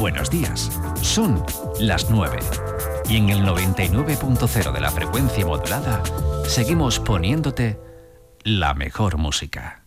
Buenos días. Son las 9. Y en el 99.0 de la frecuencia modulada seguimos poniéndote la mejor música.